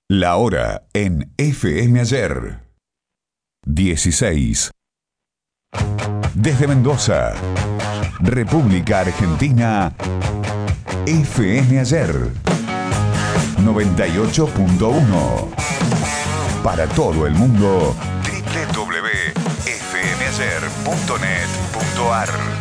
La hora en FM Ayer. 16. Desde Mendoza, República Argentina, FM Ayer. 98.1. Para todo el mundo, www.fmayer.net.ar.